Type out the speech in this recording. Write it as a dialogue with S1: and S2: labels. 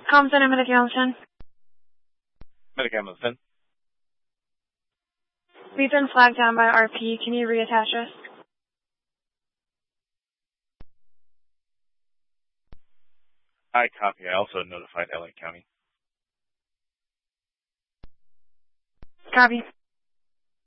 S1: Com Center, Medic Hamilton.
S2: Medic Hamilton.
S1: We've been flagged down by RP. Can you reattach us?
S2: I copy. I also notified LA County.
S1: Copy.